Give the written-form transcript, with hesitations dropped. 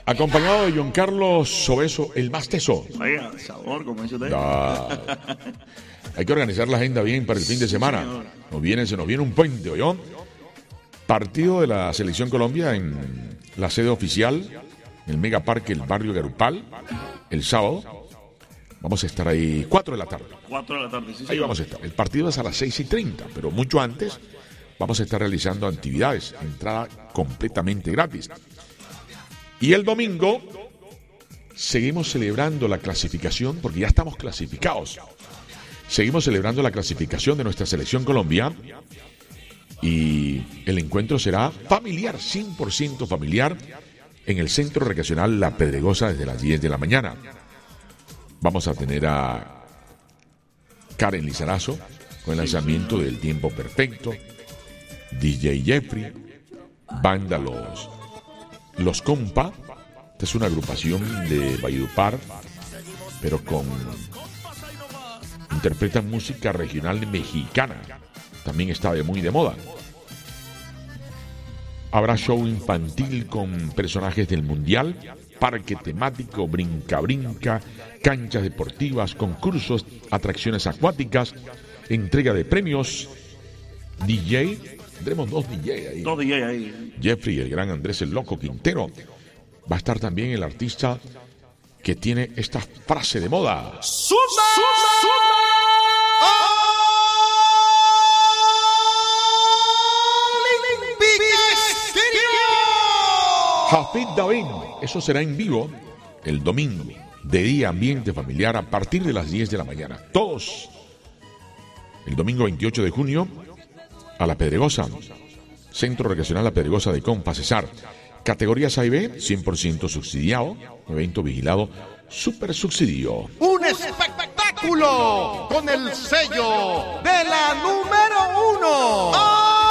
Acompañado de John Carlos Sobeso, el más teso. Oiga, sabor, como dice usted. Hay que organizar la agenda bien para el fin de semana. Se nos viene un puente, ¿oyó? Partido de la Selección Colombia en la sede oficial, en el Megaparque, el barrio Garupal, el sábado. Vamos a estar ahí 4 de la tarde. 4 de la tarde, sí. Ahí vamos a estar. El partido es a las 6:30, pero mucho antes vamos a estar realizando actividades. Entrada completamente gratis. Y el domingo seguimos celebrando la clasificación, porque ya estamos clasificados. Seguimos celebrando la clasificación de nuestra Selección Colombia. Y el encuentro será familiar, 100% familiar, en el Centro Recreacional La Pedregosa desde las 10 de la mañana. Vamos a tener a Karen Lizarazo con el lanzamiento del Tiempo Perfecto, DJ Jeffrey, banda Los Compa. Esta es una agrupación de Valledupar, pero interpretan música regional mexicana. También está muy de moda. Habrá show infantil con personajes del Mundial, parque temático, brinca-brinca, canchas deportivas, concursos, atracciones acuáticas, entrega de premios, DJ. Tendremos 2 DJ ahí. 2 DJ ahí. Jeffrey, el gran Andrés el Loco Quintero. Va a estar también el artista que tiene esta frase de moda. ¡Suma! Hafid David, eso será en vivo el domingo, de día, ambiente familiar, a partir de las 10 de la mañana. Todos, el domingo 28 de junio, a La Pedregosa, Centro Recreacional La Pedregosa de Compa Cesar. Categorías A y B, 100% subsidiado, evento vigilado, super subsidio. ¡Un espectáculo con el sello